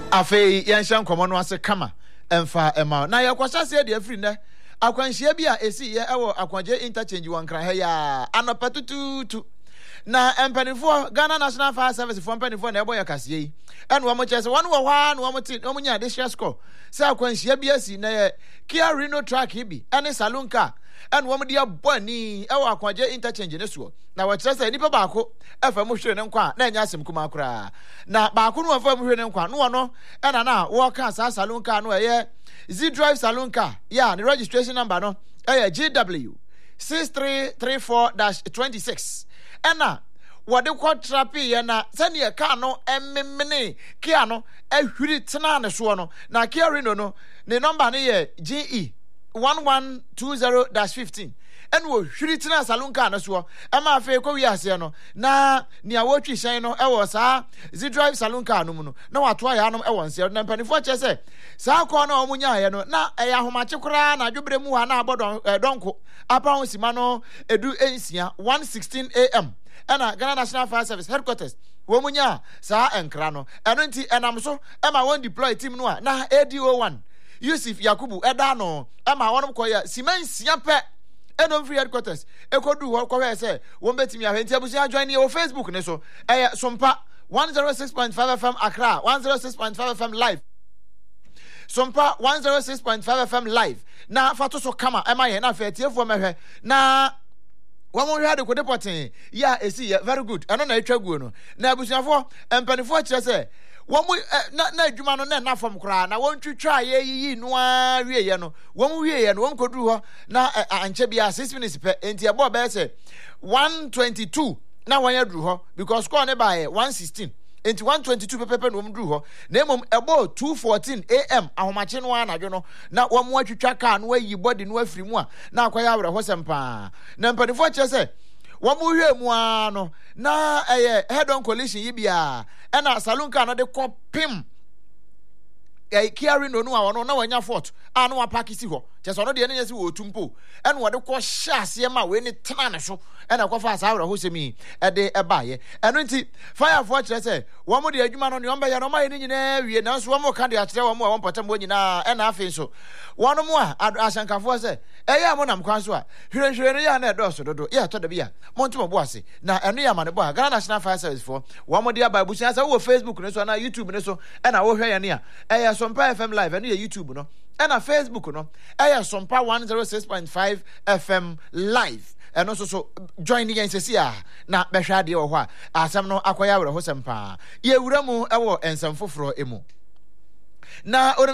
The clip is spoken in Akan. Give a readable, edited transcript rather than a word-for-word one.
Afei yɛnhyɛ nkɔmɔ no ase kama ɛmfa ɛma na yɛkwasa se de afiri nɛ akwanhyia bi a esi yɛ ɛwɔ akwagye interchange wɔ nkran ha ya anɔpa tututu na empanifo Ghana National Fire Service fo empanifo na ɛbɔ yɛ kaseɛ yi ɛna wɔn kyerɛ sɛ wɔn wɔ hɔ a na wɔn nya de share score sɛ akwanhyia bi asi na yɛ Kia Reno track bi ɛne saloon car ɛna wɔn de abɔ ani ɛwɔ akwagye interchange ne soɔ na wɔkyerɛ sɛ nipa baako ɛfa mu hwere ne nkwa na ɛnya asɛm kuma koraa na baako no wɔfa mu hwere ne nkwa no wɔno ɛna na wɔka saa saloon car no ɛyɛ Z Drive saloon car ya ne registration number no ɛyɛ GW 6334-26 ɛna wɔde kɔ trapi yɛ na sɛnea car no ɛmemene Kia no ɛhwiri tena ne soɔ no na Kia Reno no ne number no yɛ GE 1120-15 ɛna wɔhwiri tena saloon car no soɔ ɛma afei kɔ wiase no na nea wɔtwi hyɛn no ɛwɔ saa Z Drive saloon car no mu no na watoa yɛ anom ɛwɔ nsɛm na mpanifo kyerɛ sɛ saa kɔ no ɔmo nyaayɛ no na ɛyɛ ahomakye koraa na adwobrɛ mu ha na abɔ dɔnko apa ho sima no edu ensia 1:16 AM ɛna Ghana National Fire Service headquarters wɔn mu nya saa nkra no ɛno nti ɛnam so ɛma wɔn deploy team no a na ADO1 Yusuf Yakubu ɛda no ɛma wɔn kɔyɛ sima nsia pɛ ɛno free headquarters ekodu hɔ kɔhwɛ sɛ wɔn betimi ahwɛ nti abusua join wɔ Facebook ne so ɛyɛ Sompa 106.5 FM Accra 106.5 FM live Sompa 106.5 FM live na fato so kama ɛma yɛ na afɛ tiefo mɛhwɛ na wɔn hwɛ de kode pɔten ya esi yɛ very good ɛno na etwa guo no na abusuafo mpanifo kyerɛ sɛ wɔn na adwuma no na fam koraa na wɔn twitwa yɛ yiyi noa wieyɛ no wɔn wieyɛ no wɔn koduru hɔ na ankyɛ bia 6 minutes pɛ enti ɛbɔ bɛyɛ sɛ 122 na wɔn aduru hɔ because score ne ba yɛ 116 enti 122 pepepe no wɔn duru hɔ na emom ɛbɔ 2:14 AM ahomakye no anadwo no na wɔn atwitwa car no ayi body no afiri mu a na akɔyɛ awrɛ hɔ sɛm paa na mpanifo kyerɛ sɛ wɔn hwɛ mu ano na ɛyɛ head on collision yi bia ɛna saloon car no de kɔ pim Kia Reno no a wɔn na wɔnya fort a no apaki si hɔ kyɛ sɛ ɔno deɛ ne nyɛ si wɔ otumpo ɛna wɔde kɔ hyɛ aseɛ ma wei ne tena ne so ɛna kɔfa saa awrɛ hɔ sɛm yi ɛde ɛbaayɛ ɛno nti firefoɔ kyerɛ sɛ wɔn de adwuma no ne wɔn bɛyɛ no wɔn ayɛ ne nyinaa wie nanso wɔn ka de akyerɛ wɔn a wɔn pɔtɛm wɔn nyinaa ɛna afei nso wɔn mu a ahyɛnkafoɔ sɛ ɛyɛ a mo nam kwan so a hwɛhwɛ no yɛ a na ɛdɔɔso dodo yɛ atɔ da bi a mo ntom bo ase na ɛno yɛ amane bɔ a Ghana National Fire Service foɔ wɔn de aba abusua sɛ wɔ Facebook ne so na YouTube ne so ɛna wɔhwɛ yɛn ne a ɛyɛ Sompa FM live ɛno yɛ YouTube no ɛna Facebook no ɛyɛ Sompa 106.5 FM live ɛno nso so join yɛn sɛsi a na bɛhwɛ adeɛ wɔ hɔ a asɛm no akɔyɛ awrɛ hɔ sɛm paa yɛwura mu ɛwɔ nsɛm foforɔ emu na